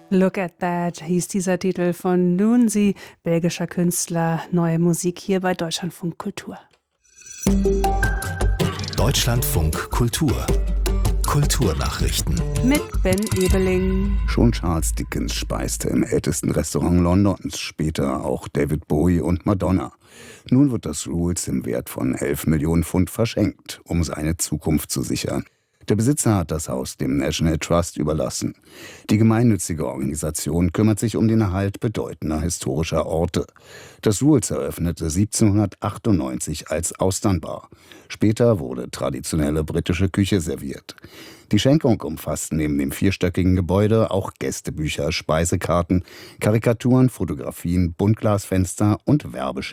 Look at That hieß dieser Titel von Lunzi, belgischer Künstler. Neue Musik hier bei Deutschlandfunk Kultur. Deutschlandfunk Kultur. Kulturnachrichten. Mit Ben Ebeling. Schon Charles Dickens speiste im ältesten Restaurant Londons, später auch David Bowie und Madonna. Nun wird das Rules im Wert von 11 Millionen Pfund verschenkt, um seine Zukunft zu sichern. Der Besitzer hat das Haus dem National Trust überlassen. Die gemeinnützige Organisation kümmert sich um den Erhalt bedeutender historischer Orte. Das Rules eröffnete 1798 als Austernbar. Später wurde traditionelle britische Küche serviert. Die Schenkung umfasst neben dem vierstöckigen Gebäude auch Gästebücher, Speisekarten, Karikaturen, Fotografien, Buntglasfenster und Werbeschilder.